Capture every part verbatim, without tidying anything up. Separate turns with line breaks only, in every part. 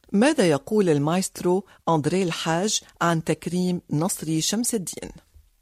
ماذا يقول المايسترو أندري الحاج عن تكريم نصري شمس الدين؟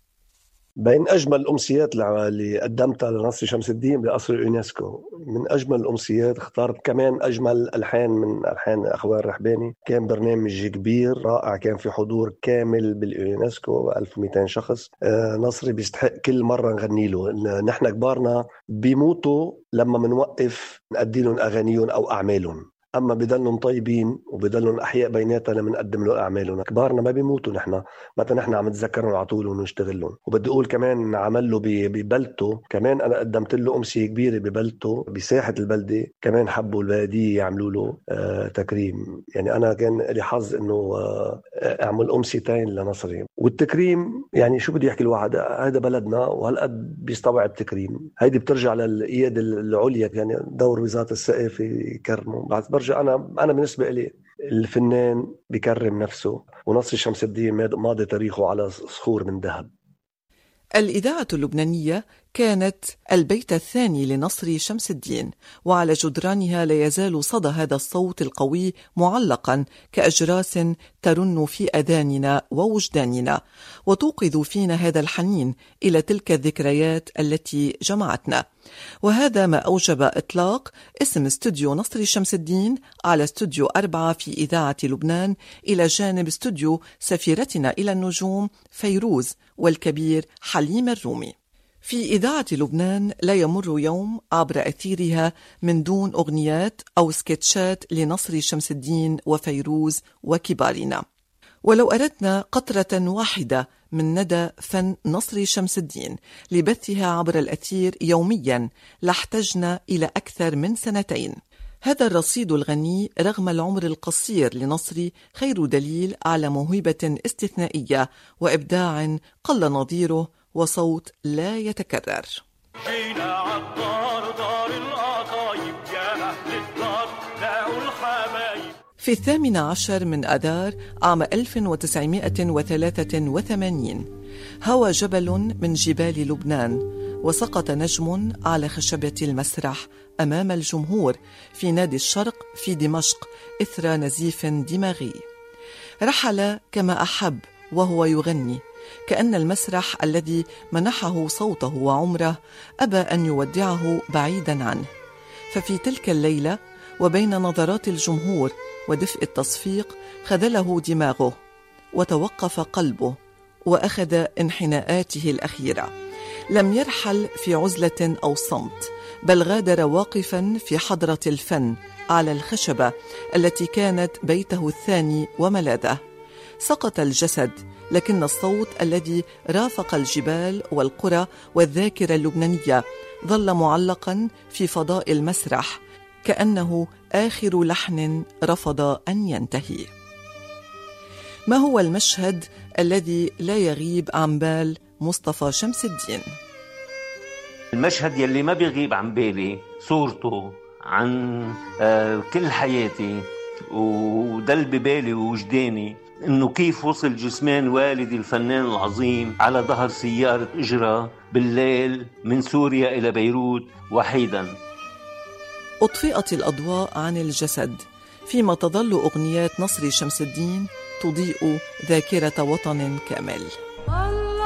بين أجمل الأمسيات اللي قدمتها لنصري شمس الدين بقصر اليونسكو، من أجمل الأمسيات اختارت كمان أجمل ألحان من ألحان أخوان الرحباني. كان برنامج كبير رائع، كان في حضور كامل باليونسكو ألف ومئتين شخص. آه نصري بيستحق كل مرة نغني له. نحن كبارنا بيموتوا لما منوقف نقدي لهم أغانيهم أو أعمالهم، أما بدلهم طيبين وبدلهم أحياء بيناتنا منقدم له أعمالهم. كبارنا ما بيموتوا، نحن متى نحن عم نتذكرهم على طول ونشتغلهم. وبدي أقول كمان عمل له ببلته، كمان أنا قدمت له أمسية كبيرة ببلته بساحة البلدة، كمان حبوا البلدية يعملوا له آه تكريم. يعني أنا كان لي حظ إنه آه أعمل أمسيتين لنصري. والتكريم يعني شو بدي يحكي الواحد، هذا بلدنا وهالقد بيستوعب تكريم. هيدي بترجع للإيد العليا، يعني دور وزارة الثقافة يكرموا. بعد برجع أنا أنا بالنسبة لي الفنان بيكرم نفسه، ونصري شمس الدين ماضي تاريخه على صخور من ذهب.
الإذاعة اللبنانية كانت البيت الثاني لنصري شمس الدين، وعلى جدرانها لا يزال صدى هذا الصوت القوي معلقا كأجراس ترن في أذاننا ووجداننا، وتوقظ فينا هذا الحنين إلى تلك الذكريات التي جمعتنا. وهذا ما أوجب إطلاق اسم استوديو نصري شمس الدين على استوديو أربعة في إذاعة لبنان، إلى جانب استوديو سفيرتنا إلى النجوم فيروز والكبير حليم الرومي. في إذاعة لبنان لا يمر يوم عبر أثيرها من دون أغنيات أو سكتشات لنصري شمس الدين وفيروز وكبارنا. ولو أردنا قطرة واحدة من ندى فن نصري شمس الدين لبثها عبر الأثير يوميا لاحتجنا إلى أكثر من سنتين. هذا الرصيد الغني رغم العمر القصير لنصري خير دليل على موهبة استثنائية وإبداع قل نظيره وصوت لا يتكرر. جينا عالدار دار القطايب يا أهل الدار دعوا الحبايب. في الثامن عشر من آذار عام ألف وتسعمائة وثلاثة وثمانين هوى جبل من جبال لبنان وسقط نجم على خشبة المسرح أمام الجمهور في نادي الشرق في دمشق إثر نزيف دماغي. رحل كما أحب وهو يغني، كأن المسرح الذي منحه صوته وعمره أبى أن يودعه بعيدا عنه. ففي تلك الليلة وبين نظرات الجمهور ودفء التصفيق خذله دماغه وتوقف قلبه وأخذ انحناءاته الأخيرة. لم يرحل في عزلة أو صمت، بل غادر واقفا في حضرة الفن على الخشبة التي كانت بيته الثاني وملاذه. سقط الجسد، لكن الصوت الذي رافق الجبال والقرى والذاكرة اللبنانية ظل معلقا في فضاء المسرح كأنه آخر لحن رفض أن ينتهي. ما هو المشهد الذي لا يغيب عن بال مصطفى شمس الدين؟
المشهد يلي ما بيغيب عن بالي صورته عن آه كل حياتي، ودل ببالي ووجداني إنه كيف وصل جسمان والدي الفنان العظيم على ظهر سيارة إجرة بالليل من سوريا إلى بيروت وحيدا.
أطفئت الأضواء عن الجسد، فيما تظل أغنيات نصري شمس الدين تضيء ذاكرة وطن كامل.